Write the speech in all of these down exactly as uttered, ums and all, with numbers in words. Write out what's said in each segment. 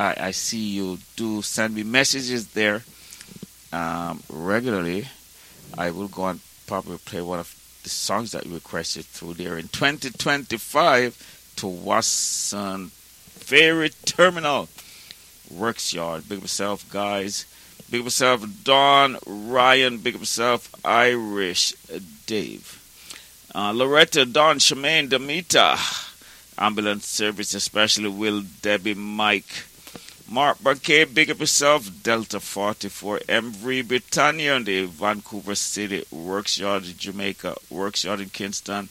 I, I see you do send me messages there um, regularly. I will go and probably play one of the songs that you requested through there in twenty twenty-five to Wasson Ferry Terminal Works Yard. Big up yourself, guys. Big up yourself, Don Ryan. Big up yourself, Irish Dave. Uh, Loretta, Don, Shemaine, Damita. Ambulance service, especially Will, Debbie, Mike. Mark Burkay, big up yourself. Delta forty-four, Embry, Britannia, and the Vancouver City Works Yard, Jamaica Works Yard in Kingston.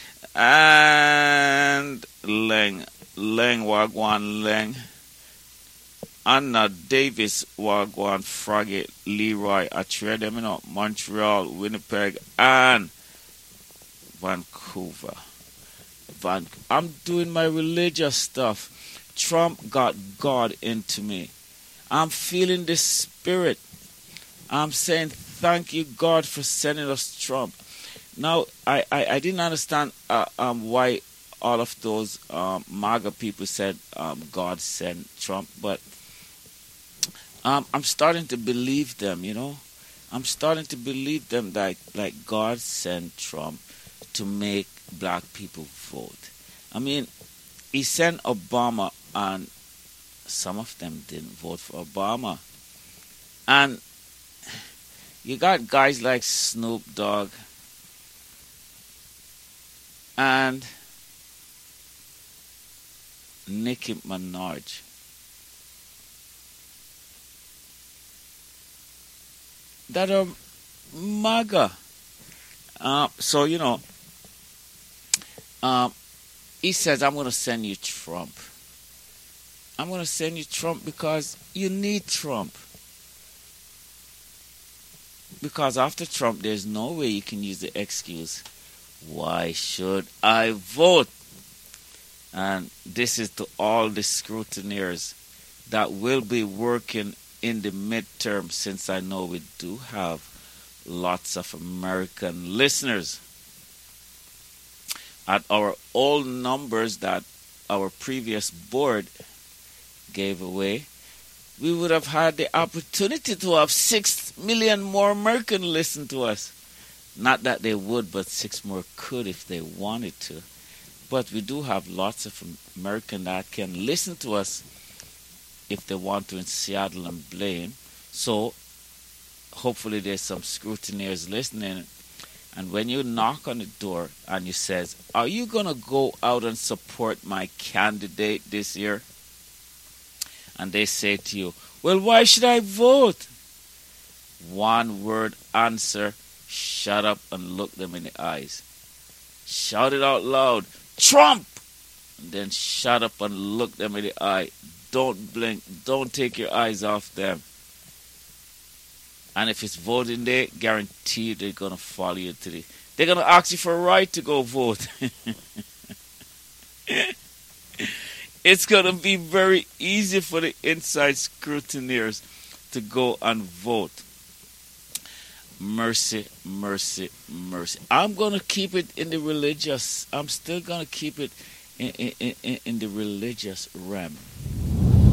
And Leng, Leng, Wagwan, Leng. Anna Davis, Wagwan, Froggy, Leroy, I trade them, you know, Montreal, Winnipeg, and Vancouver. Van- I'm doing my religious stuff. Trump got God into me. I'm feeling the Spirit. I'm saying thank you, God, for sending us Trump. Now, I, I, I didn't understand uh, um, why all of those um, MAGA people said um, God sent Trump, but um, I'm starting to believe them, you know. I'm starting to believe them that like God sent Trump to make black people vote. I mean, he sent Obama, and some of them didn't vote for Obama. And you got guys like Snoop Dogg and Nicki Minaj. That are MAGA. Uh, so, you know, um, he says, I'm going to send you Trump. I'm going to send you Trump because you need Trump. Because after Trump, there's no way you can use the excuse, why should I vote? And this is to all the scrutineers that will be working in the midterm, since I know we do have lots of American listeners. At our old numbers that our previous board gave away, we would have had the opportunity to have six million more Americans listen to us. Not that they would, but six more could if they wanted to. But we do have lots of Americans that can listen to us if they want to in Seattle and Blaine. So hopefully there's some scrutineers listening. And when you knock on the door and you says, are you going to go out and support my candidate this year? And they say to you, well, why should I vote? One word answer, shut up and look them in the eyes. Shout it out loud, Trump! And then shut up and look them in the eye. Don't blink. Don't take your eyes off them. And if it's voting day, guarantee they're going to follow you to the... They're going to ask you for a right to go vote. It's going to be very easy for the inside scrutineers to go and vote. Mercy, mercy, mercy. I'm going to keep it in the religious... I'm still going to keep it in, in, in, in the religious realm.